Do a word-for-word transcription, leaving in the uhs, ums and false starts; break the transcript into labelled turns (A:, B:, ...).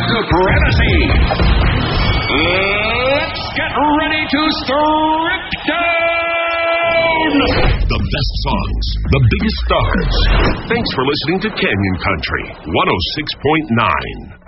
A: supremacy. Let's get ready to strip down the best songs, the biggest stars. Thanks for listening to Canyon Country one oh six point nine.